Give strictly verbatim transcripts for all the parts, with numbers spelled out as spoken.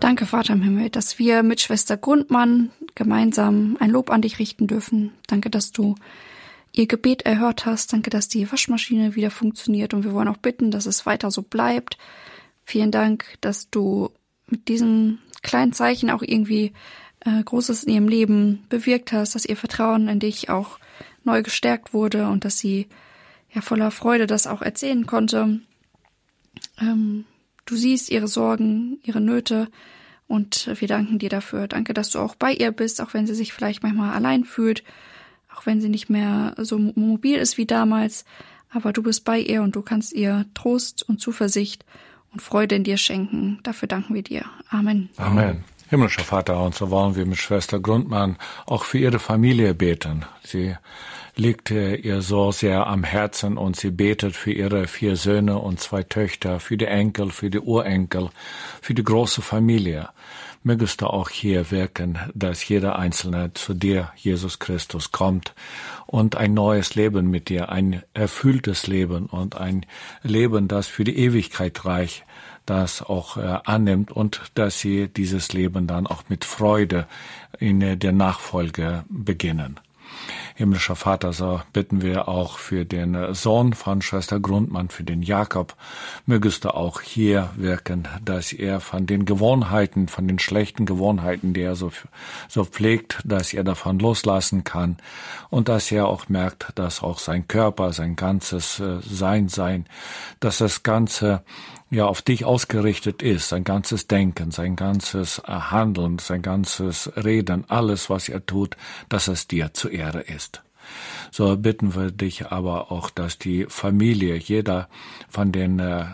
Danke, Vater im Himmel, dass wir mit Schwester Grundmann gemeinsam ein Lob an dich richten dürfen. Danke, dass du ihr Gebet erhört hast. Danke, dass die Waschmaschine wieder funktioniert. Und wir wollen auch bitten, dass es weiter so bleibt. Vielen Dank, dass du mit diesem kleinen Zeichen auch irgendwie äh, Großes in ihrem Leben bewirkt hast, dass ihr Vertrauen in dich auch neu gestärkt wurde und dass sie ja voller Freude das auch erzählen konnte. Ähm, du siehst ihre Sorgen, ihre Nöte und wir danken dir dafür. Danke, dass du auch bei ihr bist, auch wenn sie sich vielleicht manchmal allein fühlt, auch wenn sie nicht mehr so mobil ist wie damals, aber du bist bei ihr und du kannst ihr Trost und Zuversicht und Freude in dir schenken. Dafür danken wir dir. Amen. Amen. Himmlischer Vater, und so wollen wir mit Schwester Grundmann auch für ihre Familie beten. Sie liegt ihr so sehr am Herzen und sie betet für ihre vier Söhne und zwei Töchter, für die Enkel, für die Urenkel, für die große Familie. Mögest du auch hier wirken, dass jeder Einzelne zu dir, Jesus Christus, kommt und ein neues Leben mit dir, ein erfülltes Leben und ein Leben, das für die Ewigkeit reicht, das auch äh, annimmt und dass sie dieses Leben dann auch mit Freude in äh, der Nachfolge beginnen. Himmlischer Vater, so bitten wir auch für den Sohn von Schwester Grundmann, für den Jakob. Mögest du auch hier wirken, dass er von den Gewohnheiten, von den schlechten Gewohnheiten, die er so, so pflegt, dass er davon loslassen kann und dass er auch merkt, dass auch sein Körper, sein ganzes äh, Sein, sein, dass das Ganze ja auf dich ausgerichtet ist, sein ganzes Denken, sein ganzes Handeln, sein ganzes Reden, alles, was er tut, dass es dir zur Ehre ist. So bitten wir dich aber auch, dass die Familie, jeder von den äh,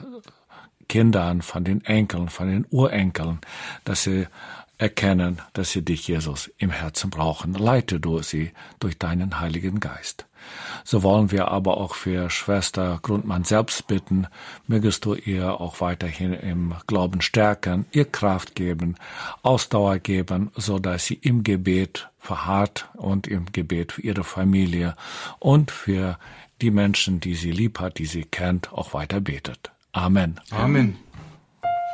Kindern, von den Enkeln, von den Urenkeln, dass sie erkennen, dass sie dich, Jesus, im Herzen brauchen. Leite du sie durch deinen Heiligen Geist. So wollen wir aber auch für Schwester Grundmann selbst bitten, mögest du ihr auch weiterhin im Glauben stärken, ihr Kraft geben, Ausdauer geben, so dass sie im Gebet verharrt und im Gebet für ihre Familie und für die Menschen, die sie lieb hat, die sie kennt, auch weiter betet. Amen. Amen.